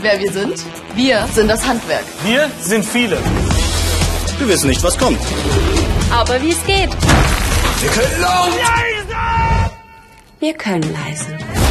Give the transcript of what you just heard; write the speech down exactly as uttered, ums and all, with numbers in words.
wer wir sind? Wir sind das Handwerk. Wir sind viele. Wir wissen nicht, was kommt. Aber wie es geht. Wir können laut! Wir können leise.